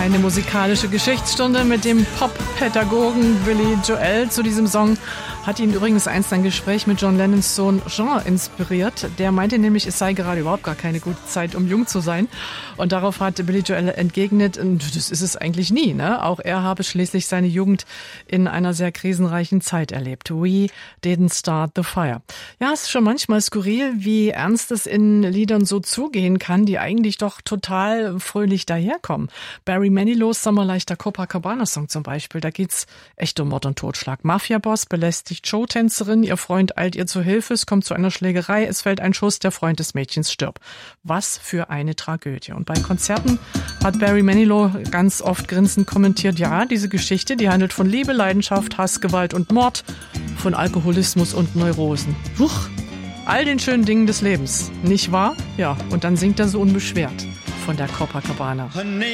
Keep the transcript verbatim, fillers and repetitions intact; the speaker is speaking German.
Eine musikalische Geschichtsstunde mit dem Pop-Pädagogen Billy Joel zu diesem Song. Hat ihn übrigens einst ein Gespräch mit John Lennons Sohn Jean inspiriert. Der meinte nämlich, es sei gerade überhaupt gar keine gute Zeit, um jung zu sein. Und darauf hat Billy Joel entgegnet, das ist es eigentlich nie, ne? Auch er habe schließlich seine Jugend in einer sehr krisenreichen Zeit erlebt. We didn't start the fire. Ja, es ist schon manchmal skurril, wie ernst es in Liedern so zugehen kann, die eigentlich doch total fröhlich daherkommen. Barry Manilows sommerleichter Copacabana-Song zum Beispiel, da geht's echt um Mord und Totschlag. Mafia-Boss belästigt Showtänzerin, ihr Freund eilt ihr zu Hilfe, es kommt zu einer Schlägerei, es fällt ein Schuss, der Freund des Mädchens stirbt. Was für eine Tragödie. Und bei Konzerten hat Barry Manilow ganz oft grinsend kommentiert, ja, diese Geschichte, die handelt von Liebe, Leidenschaft, Hass, Gewalt und Mord, von Alkoholismus und Neurosen. Huch, all den schönen Dingen des Lebens. Nicht wahr? Ja, und dann singt er so unbeschwert von der Copacabana.